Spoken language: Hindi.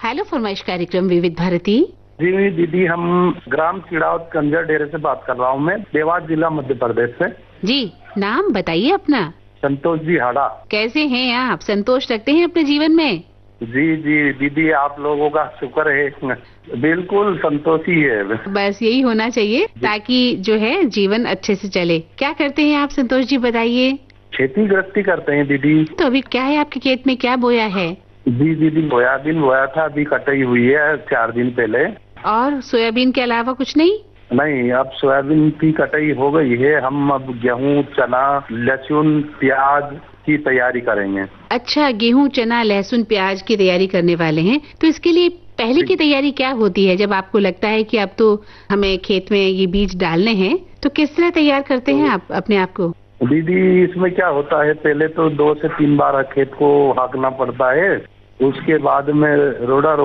हेलो फरमाइश कार्यक्रम विविध भारती। जी दीदी, हम ग्राम चिड़ावत कंजर डेरे से बात कर रहा हूँ मैं, देवास जिला मध्य प्रदेश से। जी, नाम बताइए अपना। संतोष जी हाड़ा। कैसे हैं आप? संतोष रखते हैं अपने जीवन में? जी जी दीदी, आप लोगों का शुक्र है, बिल्कुल संतोषी है। बस यही होना चाहिए ताकि जो है जीवन अच्छे से चले। क्या करते हैं आप संतोष जी, बताइए। खेती गृहस्थी करते हैं दीदी। तो अभी क्या है आपके खेत में, क्या बोया है? जी दीदी, सोयाबीन बोया था, अभी कटाई हुई है 4 दिन पहले। और सोयाबीन के अलावा कुछ नहीं? नहीं, अब सोयाबीन की कटाई हो गई है। हम अब गेहूं, चना, लहसुन, प्याज की तैयारी करेंगे। अच्छा, गेहूं, चना, लहसुन, प्याज की तैयारी करने वाले हैं। तो इसके लिए पहले की तैयारी क्या होती है? जब आपको लगता है कि अब तो हमें खेत में ये बीज डालने हैं, तो किस तरह तैयार करते हैं आप अपने आप को? दीदी, इसमें क्या होता है, पहले तो 2 से 3 बार खेत को हाँकना पड़ता है। उसके बाद में रोड़ा